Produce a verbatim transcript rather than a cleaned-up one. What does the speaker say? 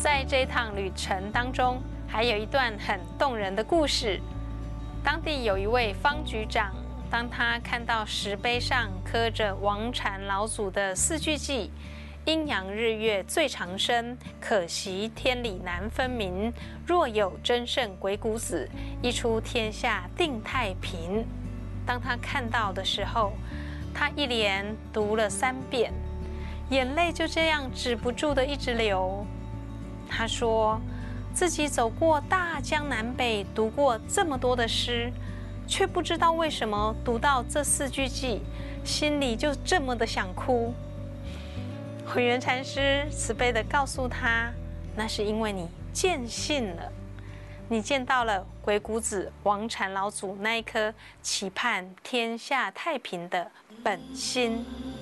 在这趟旅程当中，还有一段很动人的故事。当地有一位方局长，当他看到石碑上刻着王禅老祖的四句偈：阴阳日月最长生，可惜天理难分明。若有真圣鬼谷子，一出天下定太平。当他看到的时候，他一连读了三遍，眼泪就这样止不住的一直流。他说自己走过大江南北，读过这么多的诗，却不知道为什么读到这四句偈，心里就这么的想哭。慧远禅师慈悲地告诉他，那是因为你见信了，你见到了鬼谷子王禅老祖那一颗期盼天下太平的本心。